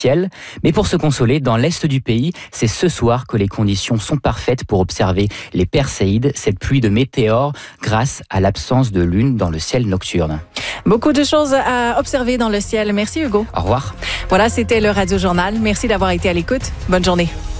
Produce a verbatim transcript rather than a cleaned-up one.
ciel. Mais pour se consoler, dans l'est du pays, c'est ce soir que les conditions sont parfaites pour observer les Perséides, cette pluie de météores, grâce à l'absence de lune dans le ciel nocturne. Beaucoup de choses à observer dans le ciel. Merci Hugo. Au revoir. Voilà, c'était le Radio Journal. Merci d'avoir été à l'écoute. Bonne journée.